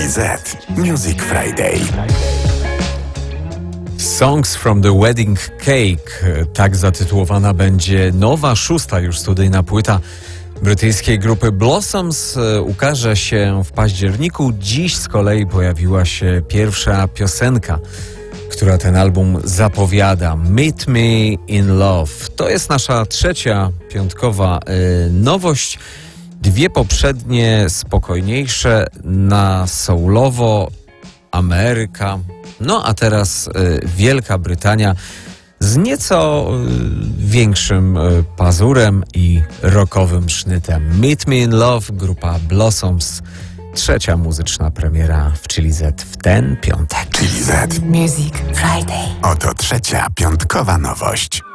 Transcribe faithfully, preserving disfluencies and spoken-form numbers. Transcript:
Chili Z Music Friday. Songs from the Wedding Cake. Tak zatytułowana będzie nowa, szósta już studyjna płyta brytyjskiej grupy Blossoms. Ukaże się w październiku. Dziś z kolei pojawiła się pierwsza piosenka, która ten album zapowiada. Meet Me in Love. To jest nasza trzecia piątkowa y, nowość. Dwie poprzednie spokojniejsze na soulowo, Ameryka, no a teraz y, Wielka Brytania z nieco y, większym y, pazurem i rockowym sznytem. Meet Me in Love, grupa Blossoms. Trzecia muzyczna premiera w Chili Z w ten piątek. Chili Z Music Friday. Oto trzecia piątkowa nowość.